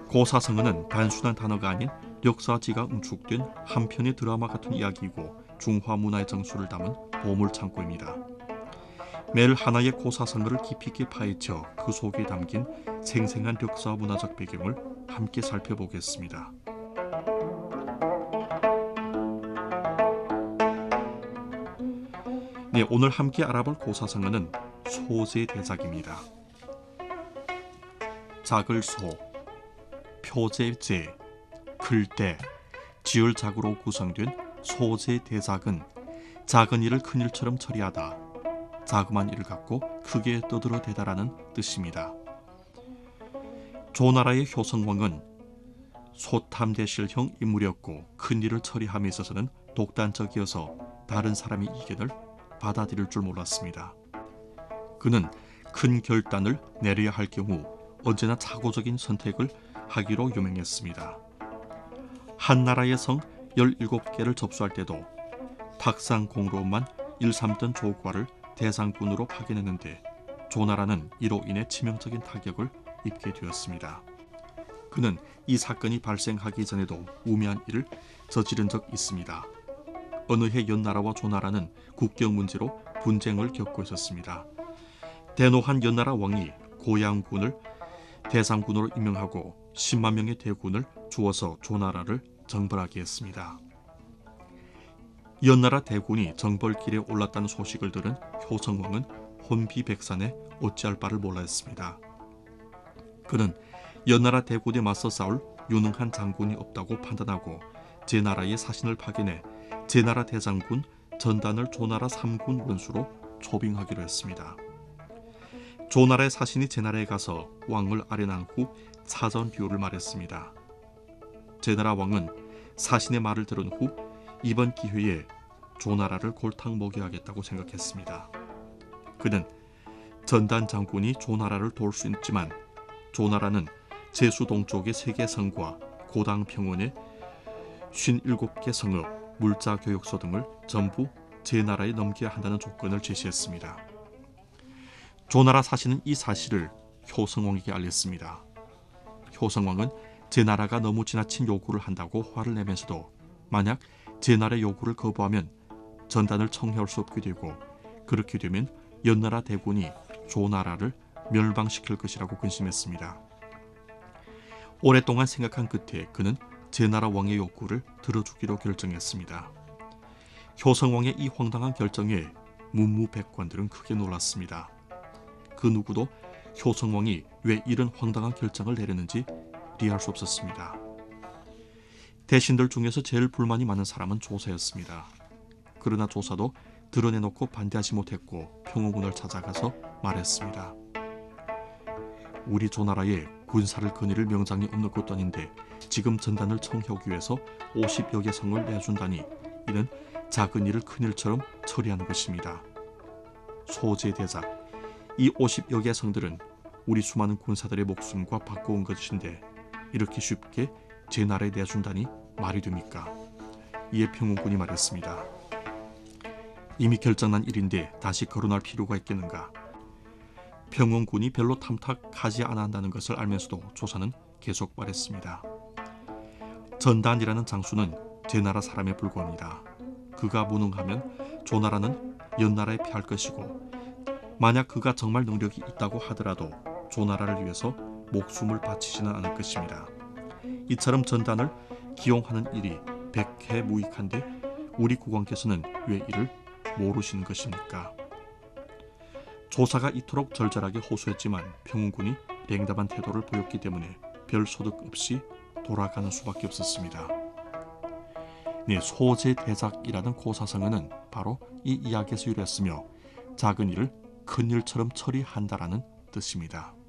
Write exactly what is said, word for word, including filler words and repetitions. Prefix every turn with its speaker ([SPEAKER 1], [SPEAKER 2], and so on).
[SPEAKER 1] 고사성어는 단순한 단어가 아닌 역사지가 응축된 한 편의 드라마 같은 이야기이고 중화 문화의 정수를 담은 보물창고입니다. 매일 하나의 고사성어를 깊이 있게 파헤쳐 그 속에 담긴 생생한 역사와 문화적 배경을 함께 살펴보겠습니다. 네, 오늘 함께 알아볼 고사성어는 소제대작입니다. 작을소, 표제제, 글대, 지을작으로 구성된 소제대작은 작은 일을 큰 일처럼 처리하다, 자그마한 일을 갖고 크게 떠들어 대다라는 뜻입니다. 조나라의 효성왕은 소탐대실형 인물이었고 큰 일을 처리함에 있어서는 독단적이어서 다른 사람의 의견을 받아들일 줄 몰랐습니다. 그는 큰 결단을 내려야 할 경우 언제나 착오적인 선택을 하기로 유명했습니다. 한 나라의 성 열일곱 개를 접수할 때도 탁상 공로만 일삼던 조과를 대상군으로 파견했는데 조나라는 이로 인해 치명적인 타격을 입게 되었습니다. 그는 이 사건이 발생하기 전에도 우매한 일을 저지른 적 있습니다. 어느 해 연나라와 조나라는 국경 문제로 분쟁을 겪고 있었습니다. 대노한 연나라 왕이 고양군을 대상군으로 임명하고 십만 명의 대군을 주어서 조나라를 정벌하게 했습니다. 연나라 대군이 정벌길에 올랐다는 소식을 들은 효성왕은 혼비백산에 어찌할 바를 몰라 했습니다. 그는 연나라 대군에 맞서 싸울 유능한 장군이 없다고 판단하고 제나라의 사신을 파견해 제나라 대장군 전단을 조나라 삼군 원수로 초빙하기로 했습니다. 조나라의 사신이 제나라에 가서 왕을 아련한 후 사전 비유를 말했습니다. 제나라 왕은 사신의 말을 들은 후 이번 기회에 조나라를 골탕 먹여야겠다고 생각했습니다. 그는 전단 장군이 조나라를 도울 수 있지만 조나라는 제수 동쪽의 세 개 성과 고당 평원의 쉰일곱 개 성읍, 물자 교육소 등을 전부 제나라에 넘겨야 한다는 조건을 제시했습니다. 조나라 사신은 이 사실을 효성왕에게 알렸습니다. 효성왕은 제나라가 너무 지나친 요구를 한다고 화를 내면서도 만약 제나라의 요구를 거부하면 전단을 청해올 수 없게 되고 그렇게 되면 연나라 대군이 조나라를 멸망시킬 것이라고 근심했습니다. 오랫동안 생각한 끝에 그는 제나라 왕의 요구를 들어주기로 결정했습니다. 효성왕의 이 황당한 결정에 문무백관들은 크게 놀랐습니다. 그 누구도 효성왕이 왜 이런 황당한 결정을 내렸는지 이해할 수 없었습니다. 대신들 중에서 제일 불만이 많은 사람은 조사였습니다. 그러나 조사도 드러내놓고 반대하지 못했고 평호군을 찾아가서 말했습니다. 우리 조나라에 군사를 거느릴 명장이 없는 것도 아닌데 지금 전단을 청해오기 위해서 오십여 개 성을 내준다니 이는 작은 일을 큰 일처럼 처리하는 것입니다. 소제대작, 이 오십여 개 성들은 우리 수많은 군사들의 목숨과 바꿔온 것인데 이렇게 쉽게 제 나라에 내준다니 말이 됩니까? 이에 평원군이 말했습니다. 이미 결정난 일인데 다시 거론할 필요가 있겠는가? 평원군이 별로 탐탁하지 않아 한다는 것을 알면서도 조사는 계속 말했습니다. 전단이라는 장수는 제 나라 사람에 불과합니다. 그가 무능하면 조나라는 연나라에 패할 것이고 만약 그가 정말 능력이 있다고 하더라도 조나라를 위해서 목숨을 바치지는 않을 것입니다. 이처럼 전단을 기용하는 일이 백해무익한데 우리 국왕께서는 왜 이를 모르시는 것입니까? 조사가 이토록 절절하게 호소했지만 평원군이 냉담한 태도를 보였기 때문에 별 소득 없이 돌아가는 수밖에 없었습니다. 네, 소제대작이라는 고사성어는 바로 이 이야기에서 유래했으며 작은 일을 큰 일처럼 처리한다라는 뜻입니다.